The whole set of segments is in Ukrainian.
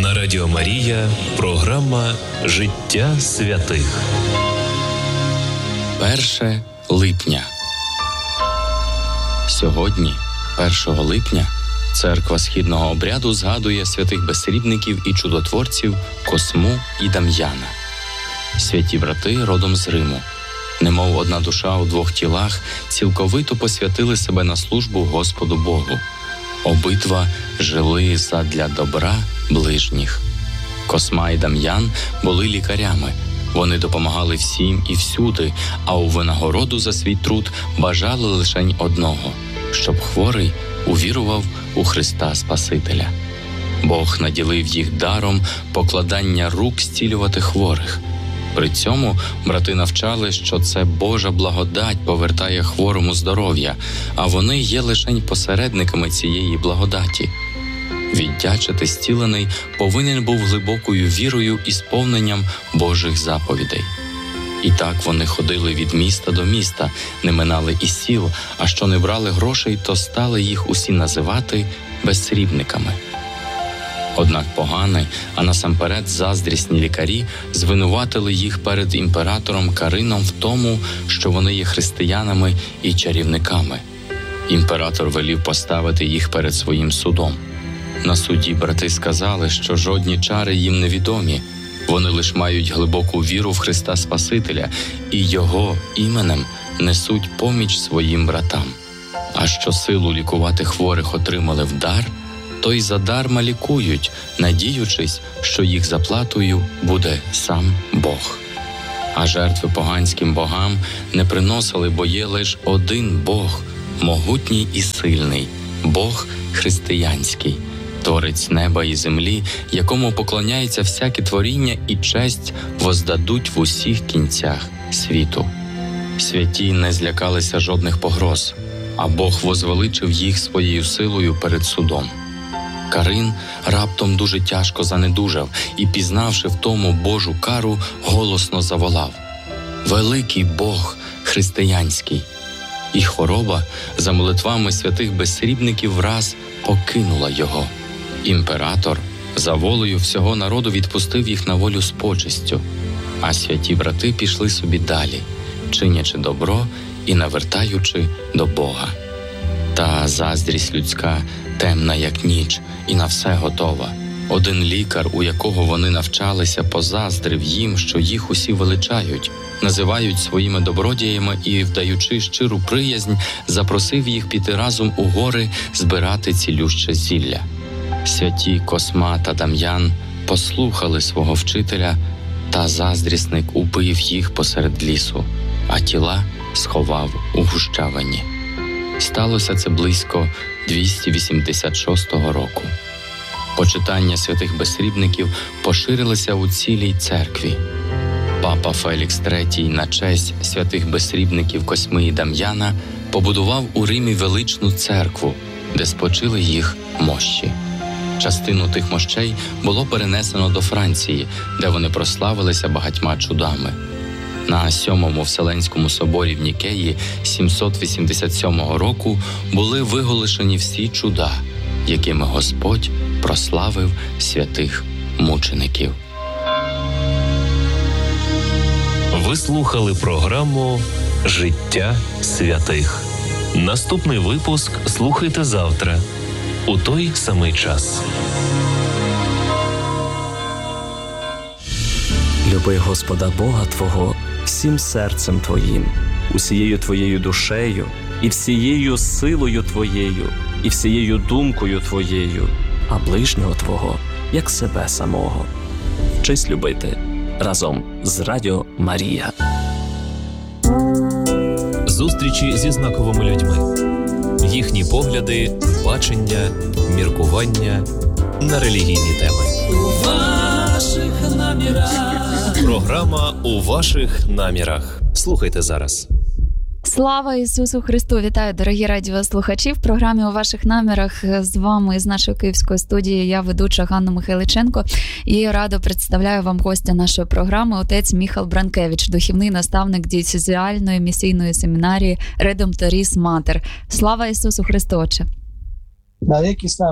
На Радіо Марія програма «Життя святих». 1 липня. Сьогодні, 1 липня, Церква Східного обряду згадує святих безсрібників і чудотворців Косму і Дам'яна. Святі брати родом з Риму, немов одна душа у двох тілах, цілковито посвятили себе на службу Господу Богу. Обидва жили задля добра ближніх. Косма і Дам'ян були лікарями. Вони допомагали всім і всюди, а у винагороду за свій труд бажали лишень одного – щоб хворий увірував у Христа Спасителя. Бог наділив їх даром покладання рук зцілювати хворих. При цьому брати навчали, що це Божа благодать повертає хворому здоров'я, а вони є лишень посередниками цієї благодаті. Віддячити зцілений повинен був глибокою вірою і сповненням Божих заповідей. І так вони ходили від міста до міста, не минали і сіл, а що не брали грошей, то стали їх усі називати безсрібниками. Однак погані, а насамперед заздрісні лікарі звинуватили їх перед імператором Карином в тому, що вони є християнами і чарівниками. Імператор велів поставити їх перед своїм судом. На суді брати сказали, що жодні чари їм невідомі, вони лише мають глибоку віру в Христа Спасителя і Його іменем несуть поміч своїм братам. А що силу лікувати хворих отримали в дар, то й задарма лікують, надіючись, що їх заплатою буде сам Бог. А жертви поганським богам не приносили, бо є лише один Бог, могутній і сильний, Бог християнський, Творець неба і землі, якому поклоняється всяке творіння і честь воздадуть в усіх кінцях світу. Святі не злякалися жодних погроз, а Бог возвеличив їх своєю силою перед судом. Карин раптом дуже тяжко занедужав і, пізнавши в тому Божу кару, голосно заволав: «Великий Бог християнський!» І хвороба за молитвами святих безсрібників враз покинула його. Імператор за волею всього народу відпустив їх на волю з почестю, а святі брати пішли собі далі, чинячи добро і навертаючи до Бога. Та заздрість людська темна, як ніч, і на все готова. Один лікар, у якого вони навчалися, позаздрив їм, що їх усі величають, називають своїми добродіями і, вдаючи щиру приязнь, запросив їх піти разом у гори збирати цілюще зілля. Святі Косма та Дам'ян послухали свого вчителя, та заздрісник убив їх посеред лісу, а тіла сховав у гущавині. Сталося це близько 286 року. Почитання святих безсрібників поширилося у цілій церкві. Папа Фелікс III на честь святих безсрібників Косми і Дам'яна побудував у Римі величну церкву, де спочили їх мощі. Частину тих мощей було перенесено до Франції, де вони прославилися багатьма чудами. На 7-му Вселенському соборі в Нікеї 787 року були виголошені всі чуда, якими Господь прославив святих мучеників. Ви слухали програму «Життя святих». Наступний випуск слухайте завтра, у той самий час. Люби Господа Бога твого всім серцем твоїм, усією твоєю душею, і всією силою твоєю, і всією думкою твоєю, а ближнього твого, як себе самого. Вчись любити разом з Радіо Марія. Зустрічі зі знаковими людьми. Їхні погляди, бачення, міркування на релігійні теми. У ваших намірах. Програма «У ваших намірах». Слухайте зараз. Слава Ісусу Христу! Вітаю, дорогі радіослухачі! В програмі «У ваших намірах» з вами з нашої київської студії я, ведуча Ганна Михайличенко, і радо представляю вам гостя нашої програми, отець Міхал Бранкевич, духовний наставник дієцезіальної місійної семінарії «Редемторіс Матер». Слава Ісусу Христу, Отче! Навіки слава!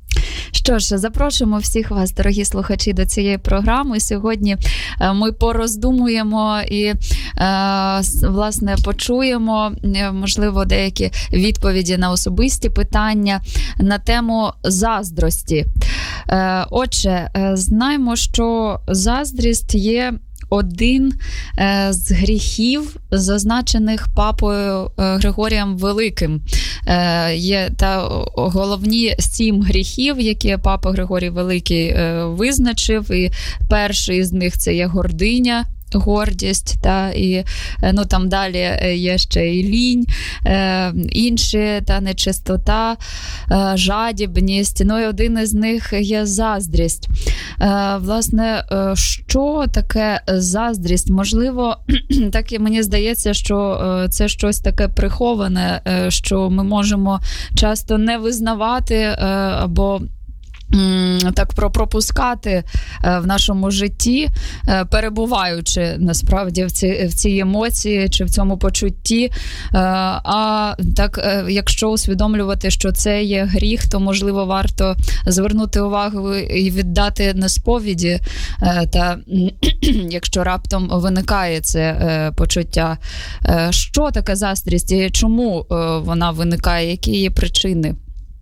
Що ж, запрошуємо всіх вас, дорогі слухачі, до цієї програми. Сьогодні ми пороздумуємо і, власне, почуємо, можливо, деякі відповіді на особисті питання на тему заздрості. Отже, знаємо, що заздрість є один з гріхів, зазначених папою Григорієм Великим. Є головні 7 гріхів, які папа Григорій Великий визначив, і перший з них – це є гординя, гордість, і там далі є ще і лінь, інші, нечистота, жадібність, і один із них є заздрість. Власне, що таке заздрість? Можливо, так і мені здається, що це щось таке приховане, що ми можемо часто не визнавати або так пропускати в нашому житті, перебуваючи насправді в цій емоції чи в цьому почутті. А так, якщо усвідомлювати, що це є гріх, то, можливо, варто звернути увагу і віддати на сповіді, та якщо раптом виникає це почуття. Що таке заздрість і чому вона виникає, які її причини?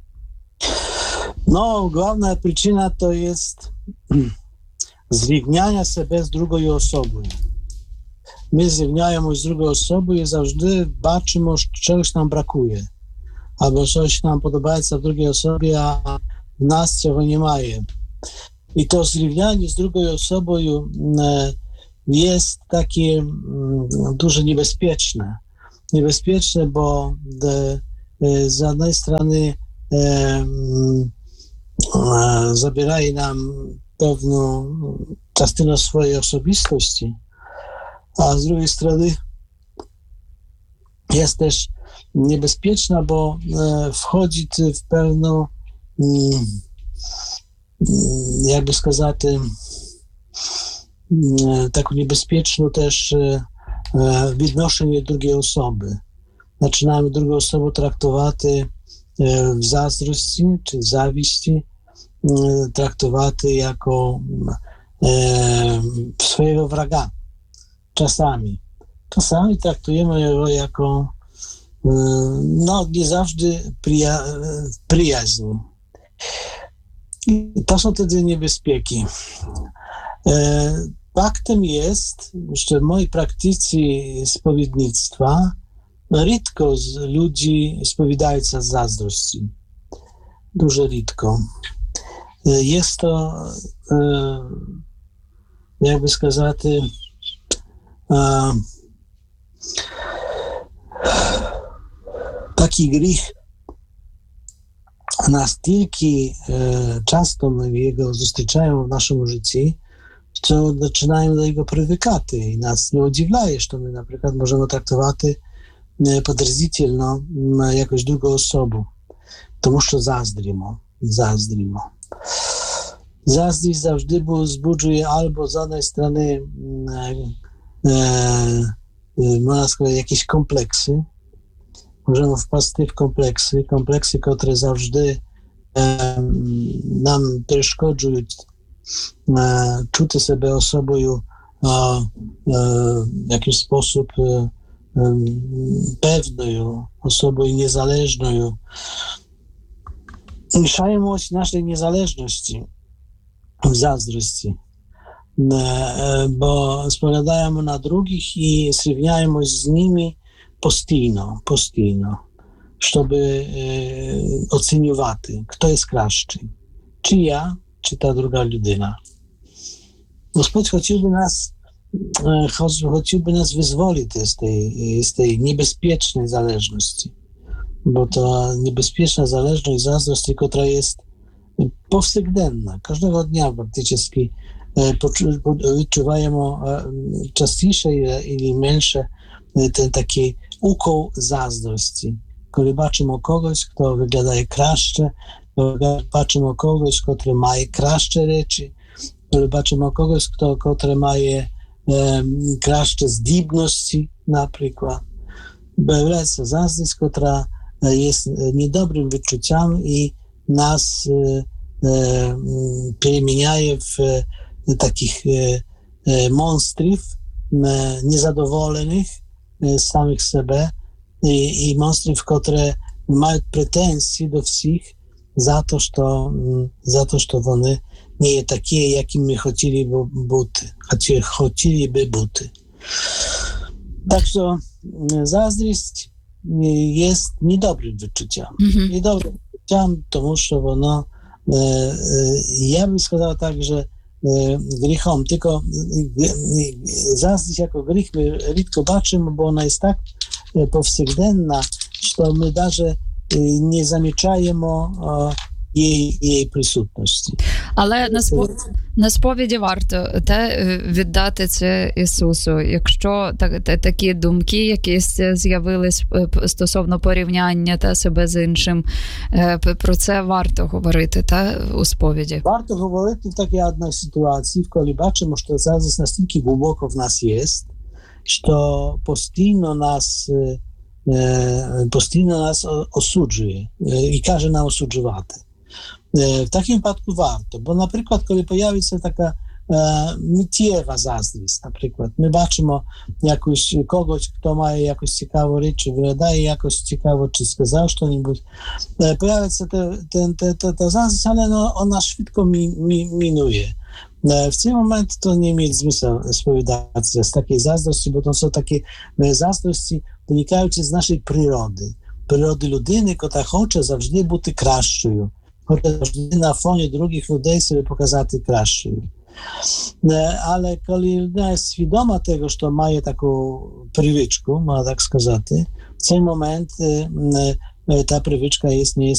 Główna przyczyna to jest zrównianie siebie z drugą osobą. My zrówniamy z drugą osobą i zawsze baczymy, czegoś nam brakuje. Albo coś nam podoba w drugiej osobie, a w nas czego nie ma. I to zrównanie z drugą osobą jest takie dużo niebezpieczne. Niebezpieczne, bo z jednej strony zabieraje nam pewną częstynę swojej osobistości, a z drugiej strony jest też niebezpieczna, bo wchodzi w pewną, jakby сказати, taką niebezpieczną też відношення do drugiej osoby. Zaczynamy drugą osobę traktować w zazdrości czy zawiści, traktować jako swojego wroga. Czasami traktujemy go jako nie zawsze przyjaźń. I to są wtedy niebezpieki. Faktem jest, że w mojej praktyce spowiednictwa rzadko ludzi spowiadają się z zazdrości. Dużo rzadko. Jest to, jakby сказать, taki grzech настільки часто ми його зустрічаємо в нашому житті, що починаємо до його привикати. І нас не удивляє, що ми, наприклад, можемо трактувати подразительно якусь другу особу, тому що заздримо. Zazdrość zawsze wzbudzuje albo z jednej strony można сказать, jakieś kompleksy. Możemy wpaść w kompleksy, które zawsze nam przeszkadzają czuć siebie osobą w jakiś sposób pewną, osobą niezależną. Mieszają naszej niezależności w zazdrości, bo spowiadają na drugich i zrówniają z nimi postійно, żeby oceniać, kto jest kraszczy. Czy ja, czy ta druga ludyna. Господь chciałby nas wyzwolić z tej niebezpiecznej zależności, bo to niebezpieczna zależność zazdrości, która jest powszechna, każdego dnia praktycznie odczuwają częściej ili mniejsze ten taki ukol zazdrości. Kiedy patrzymy kogoś, kto wygląda kraszcze, patrzymy kogoś, kto ma kraszcze rzeczy, kiedy patrzymy kogoś, kto ma kraszcze zdібності, na przykład. Pojawia się zazdrość, która jest niedobrym wyczuciem i nas переміняє в takich monstrów niezadowolonych z samych siebie i monstrów, które mają pretensje do wszystkich za to, że one nie są takie, jakim my chcieliby być. Także zazdrość jest niedobrym wyczuciem. Niedobrym wyczuciem, że ono, ja bym сказал tak, że grzechom, tylko zazdrość jako grzech my rzadko baczymy, bo ona jest tak powszechna, że my даже nie zamічаємо її присутності. Але на сповіді варто віддати це Ісусу. Якщо такі думки якісь з'явились стосовно порівняння себе з іншим, про це варто говорити у сповіді. Варто говорити в такій одній ситуації, коли бачимо, що зараз настільки глибоко в нас є, що постійно нас осуджує і каже нам осуджувати. W takim wypadku warto, bo na przykład, kiedy pojawi się taka mitiewa zazdrość, na przykład, my baczymy kogoś, kto ma jakąś ciekawą rzecz, czy wydaje jakoś ciekawo, czy сказał coś, pojawia się ta zazdrość, ale ona szybko minuje. W tym momencie to nie ma sensu spowiadać z takiej zazdrości, bo to są takie zazdrości wynikające z naszej przyrody людини, która chce zawsze być kraszczą. Chociaż zawsze na fonie drugich ludzi sobie pokazać kraszczą. Ale kiedy людина jest świadoma tego, że ma taką przywyczkę, można tak сказать, w tym momencie ta przywyczka nie jest